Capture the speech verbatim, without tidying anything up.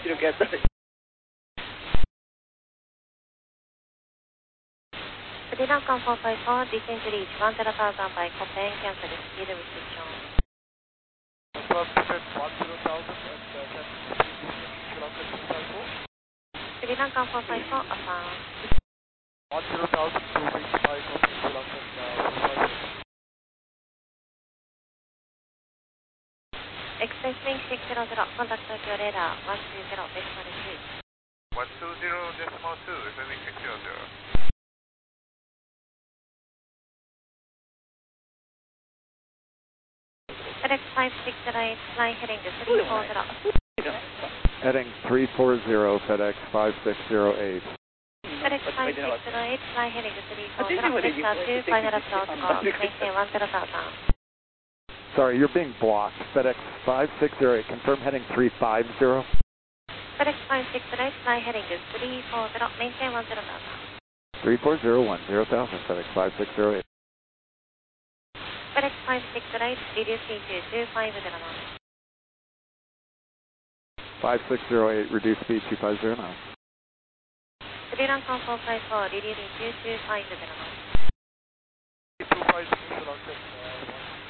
白やったら。 スリランカンフォーファイフォー、descend to reach one zero thousand by Copen, cancel speed restriction. Confirm descent one zero thousand and uh, cancel speed descent Sri Lanka two five four. スリランカンフォーファイフォー、affirm. one zero thousand to reach by Copen, Sri Lanka uh, two five four. Express wing six zero zero, contact Tokyo radar one two zero decimal two. one two zero decimal two, F M six zero zero. FedEx five six zero eight, fly heading to three four zero. Heading three four zero, FedEx five six zero eight. FedEx five six zero eight, fly heading to three four zero, Vista two, final approach call, maintain one zero thousand. Sorry, you're being blocked. FedEx five six zero eight, confirm heading three five zero. FedEx five six zero eight, fly heading to three four zero, maintain one zero thousand. three four zero one zero thousand, FedEx five six zero eight. FedEx five six zero eight, reduce speed to two five zero nine. five six zero eight, reduce speed two five zero nine. Sri Lanka four five four, reducing to two five zero nine. two five zero Sri Lanka.